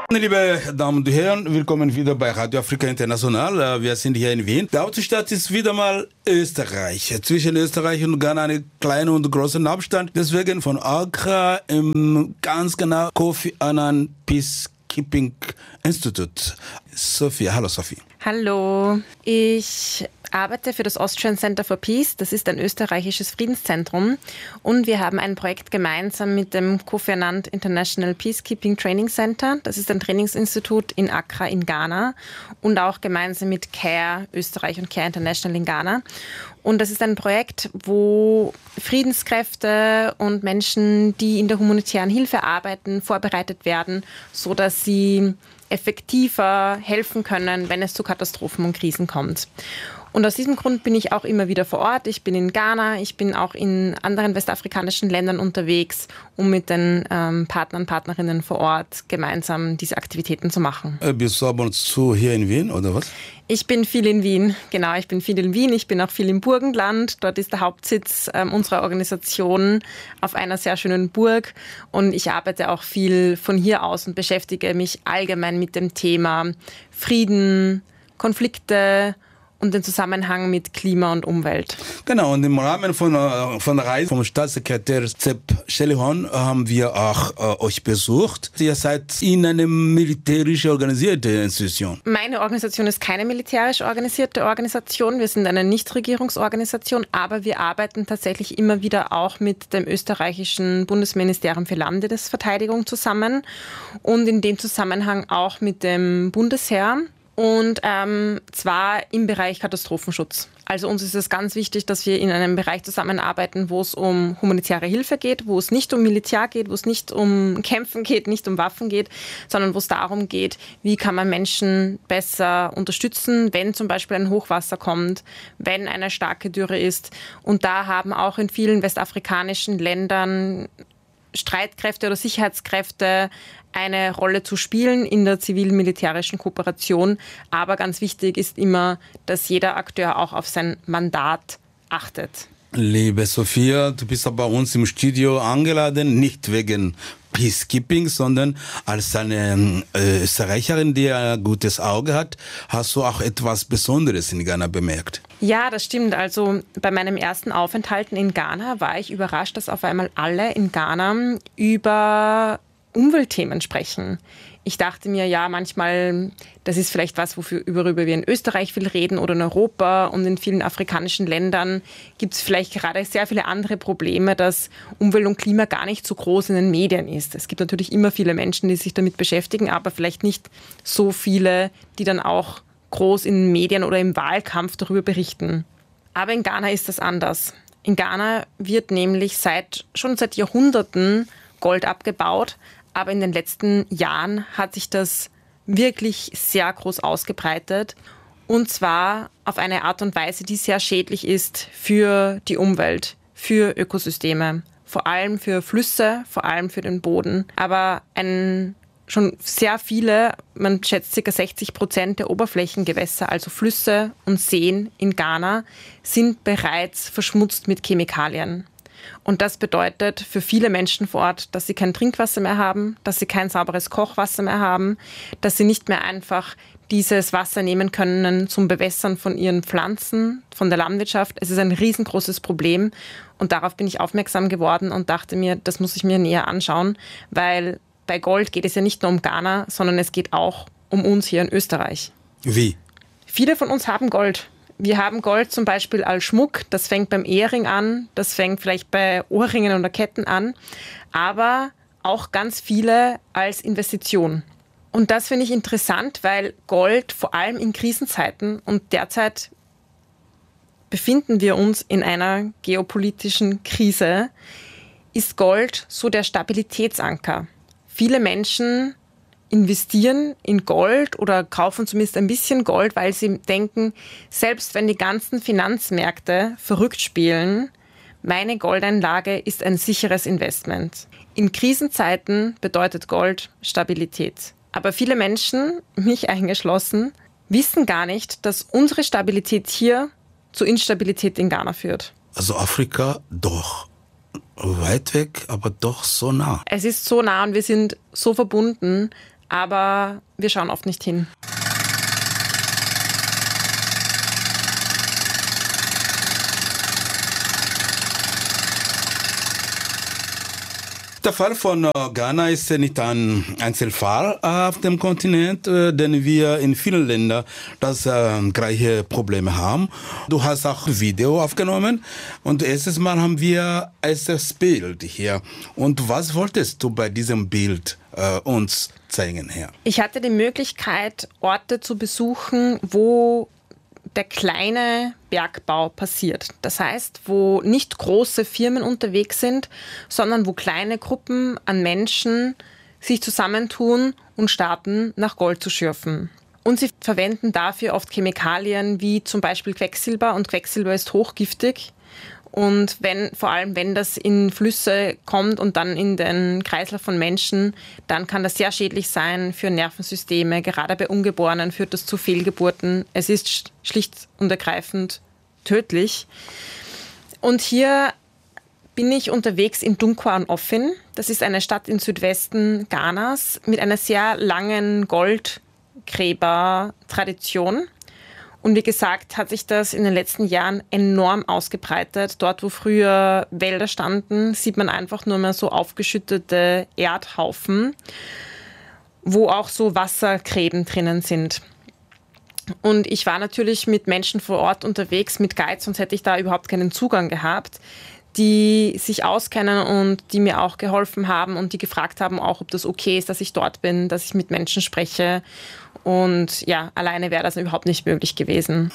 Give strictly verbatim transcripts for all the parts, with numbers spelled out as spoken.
Liebe Damen und Herren, willkommen wieder bei Radio Afrika International. Wir sind hier in Wien. Die Hauptstadt ist wieder mal Österreich. Zwischen Österreich und Ghana einen kleinen und großen Abstand. Deswegen von Accra im ganz genau Kofi Annan Peacekeeping Institute. Sophie, hallo Sophie. Hallo, ich arbeite für das Austrian Center for Peace. Das ist ein österreichisches Friedenszentrum und wir haben ein Projekt gemeinsam mit dem Kofi Annan International Peacekeeping Training Center. Das ist ein Trainingsinstitut in Accra in Ghana und auch gemeinsam mit CARE Österreich und CARE International in Ghana. Und das ist ein Projekt, wo Friedenskräfte und Menschen, die in der humanitären Hilfe arbeiten, vorbereitet werden, sodass sie effektiver helfen können, wenn es zu Katastrophen und Krisen kommt. Und aus diesem Grund bin ich auch immer wieder vor Ort. Ich bin in Ghana, ich bin auch in anderen westafrikanischen Ländern unterwegs, um mit den ähm, Partnern und Partnerinnen vor Ort gemeinsam diese Aktivitäten zu machen. Äh, bist du ab und zu hier in Wien, oder was? Ich bin viel in Wien, genau, ich bin viel in Wien, ich bin auch viel im Burgenland. Dort ist der Hauptsitz ähm, unserer Organisation auf einer sehr schönen Burg und ich arbeite auch viel von hier aus und beschäftige mich allgemein mit dem Thema Frieden, Konflikte und den Zusammenhang mit Klima und Umwelt. Genau, und im Rahmen von, äh, von der Reise vom Staatssekretär Sepp Schellihorn haben wir auch äh, euch besucht. Ihr seid in eine militärisch organisierte Institution. Meine Organisation ist keine militärisch organisierte Organisation. Wir sind eine Nichtregierungsorganisation, aber wir arbeiten tatsächlich immer wieder auch mit dem österreichischen Bundesministerium für Landesverteidigung zusammen und in dem Zusammenhang auch mit dem Bundesheer. Und ähm, zwar im Bereich Katastrophenschutz. Also uns ist es ganz wichtig, dass wir in einem Bereich zusammenarbeiten, wo es um humanitäre Hilfe geht, wo es nicht um Militär geht, wo es nicht um Kämpfen geht, nicht um Waffen geht, sondern wo es darum geht, wie kann man Menschen besser unterstützen, wenn zum Beispiel ein Hochwasser kommt, wenn eine starke Dürre ist. Und da haben auch in vielen westafrikanischen Ländern Streitkräfte oder Sicherheitskräfte eine Rolle zu spielen in der zivil-militärischen Kooperation. Aber ganz wichtig ist immer, dass jeder Akteur auch auf sein Mandat achtet. Liebe Sophia, du bist bei uns im Studio eingeladen, nicht wegen Peacekeeping, sondern als eine äh, Österreicherin, die ein gutes Auge hat, hast du auch etwas Besonderes in Ghana bemerkt. Ja, das stimmt. Also bei meinem ersten Aufenthalten in Ghana war ich überrascht, dass auf einmal alle in Ghana über Umweltthemen sprechen. Ich dachte mir, ja, manchmal, das ist vielleicht was, wofür, worüber wir in Österreich viel reden oder in Europa und in vielen afrikanischen Ländern gibt es vielleicht gerade sehr viele andere Probleme, dass Umwelt und Klima gar nicht so groß in den Medien ist. Es gibt natürlich immer viele Menschen, die sich damit beschäftigen, aber vielleicht nicht so viele, die dann auch groß in den Medien oder im Wahlkampf darüber berichten. Aber in Ghana ist das anders. In Ghana wird nämlich seit, schon seit Jahrhunderten Gold abgebaut, aber in den letzten Jahren hat sich das wirklich sehr groß ausgebreitet und zwar auf eine Art und Weise, die sehr schädlich ist für die Umwelt, für Ökosysteme, vor allem für Flüsse, vor allem für den Boden. Aber ein, schon sehr viele, man schätzt ca. sechzig Prozent der Oberflächengewässer, also Flüsse und Seen in Ghana, sind bereits verschmutzt mit Chemikalien. Und das bedeutet für viele Menschen vor Ort, dass sie kein Trinkwasser mehr haben, dass sie kein sauberes Kochwasser mehr haben, dass sie nicht mehr einfach dieses Wasser nehmen können zum Bewässern von ihren Pflanzen, von der Landwirtschaft. Es ist ein riesengroßes Problem und darauf bin ich aufmerksam geworden und dachte mir, das muss ich mir näher anschauen, weil bei Gold geht es ja nicht nur um Ghana, sondern es geht auch um uns hier in Österreich. Wie? Viele von uns haben Gold. Wir haben Gold zum Beispiel als Schmuck, das fängt beim Ehering an, das fängt vielleicht bei Ohrringen oder Ketten an, aber auch ganz viele als Investition. Und das finde ich interessant, weil Gold vor allem in Krisenzeiten und derzeit befinden wir uns in einer geopolitischen Krise, ist Gold so der Stabilitätsanker. Viele Menschen investieren in Gold oder kaufen zumindest ein bisschen Gold, weil sie denken, selbst wenn die ganzen Finanzmärkte verrückt spielen, meine Goldeinlage ist ein sicheres Investment. In Krisenzeiten bedeutet Gold Stabilität. Aber viele Menschen, mich eingeschlossen, wissen gar nicht, dass unsere Stabilität hier zu Instabilität in Ghana führt. Also Afrika doch weit weg, aber doch so nah. Es ist so nah und wir sind so verbunden, aber wir schauen oft nicht hin. Der Fall von Ghana ist nicht ein Einzelfall auf dem Kontinent, denn wir in vielen Ländern das äh, gleiche Probleme haben. Du hast auch ein Video aufgenommen und erstes Mal haben wir erstes Bild hier. Und was wolltest du bei diesem Bild äh, uns zeigen, Herr? Ich hatte die Möglichkeit, Orte zu besuchen, wo der kleine Bergbau passiert. Das heißt, wo nicht große Firmen unterwegs sind, sondern wo kleine Gruppen an Menschen sich zusammentun und starten, nach Gold zu schürfen. Und sie verwenden dafür oft Chemikalien wie zum Beispiel Quecksilber, und Quecksilber ist hochgiftig. Und wenn, vor allem wenn das in Flüsse kommt und dann in den Kreislauf von Menschen, dann kann das sehr schädlich sein für Nervensysteme. Gerade bei Ungeborenen führt das zu Fehlgeburten. Es ist schlicht und ergreifend tödlich. Und hier bin ich unterwegs in Dunkwa und Offin. Das ist eine Stadt im Südwesten Ghanas mit einer sehr langen Goldgräbertradition. Und wie gesagt, hat sich das in den letzten Jahren enorm ausgebreitet. Dort, wo früher Wälder standen, sieht man einfach nur mehr so aufgeschüttete Erdhaufen, wo auch so Wassergräben drinnen sind. Und ich war natürlich mit Menschen vor Ort unterwegs, mit Guides, sonst hätte ich da überhaupt keinen Zugang gehabt, die sich auskennen und die mir auch geholfen haben und die gefragt haben auch, ob das okay ist, dass ich dort bin, dass ich mit Menschen spreche. Und ja, alleine wäre das überhaupt nicht möglich gewesen.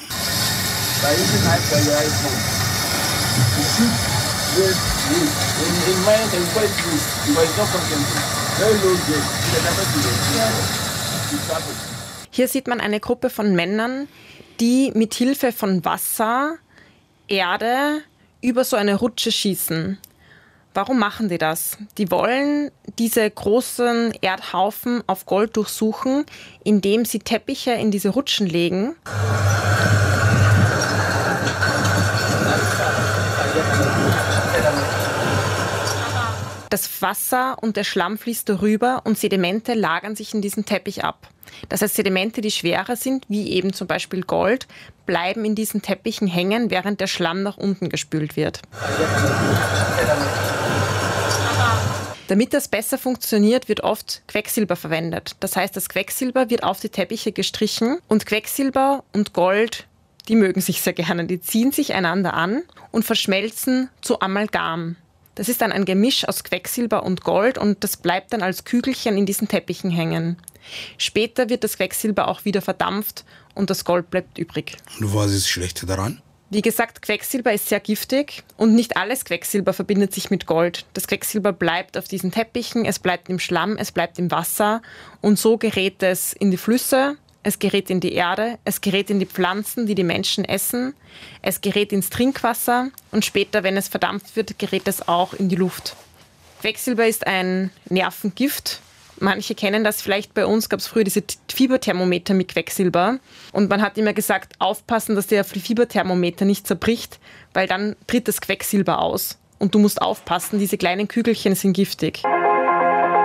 Hier sieht man eine Gruppe von Männern, die mit Hilfe von Wasser, Erde über so eine Rutsche schießen. Warum machen die das? Die wollen diese großen Erdhaufen auf Gold durchsuchen, indem sie Teppiche in diese Rutschen legen. Das Wasser und der Schlamm fließt darüber und Sedimente lagern sich in diesen Teppich ab. Das heißt, Sedimente, die schwerer sind, wie eben zum Beispiel Gold, bleiben in diesen Teppichen hängen, während der Schlamm nach unten gespült wird. Damit das besser funktioniert, wird oft Quecksilber verwendet. Das heißt, das Quecksilber wird auf die Teppiche gestrichen und Quecksilber und Gold, die mögen sich sehr gerne. Die ziehen sich einander an und verschmelzen zu Amalgam. Das ist dann ein Gemisch aus Quecksilber und Gold und das bleibt dann als Kügelchen in diesen Teppichen hängen. Später wird das Quecksilber auch wieder verdampft und das Gold bleibt übrig. Und was ist schlecht daran? Wie gesagt, Quecksilber ist sehr giftig und nicht alles Quecksilber verbindet sich mit Gold. Das Quecksilber bleibt auf diesen Teppichen, es bleibt im Schlamm, es bleibt im Wasser und so gerät es in die Flüsse, es gerät in die Erde, es gerät in die Pflanzen, die die Menschen essen, es gerät ins Trinkwasser und später, wenn es verdampft wird, gerät es auch in die Luft. Quecksilber ist ein Nervengift. Manche kennen das vielleicht, bei uns gab es früher diese Fieberthermometer mit Quecksilber und man hat immer gesagt, aufpassen, dass der Fieberthermometer nicht zerbricht, weil dann tritt das Quecksilber aus und du musst aufpassen, diese kleinen Kügelchen sind giftig.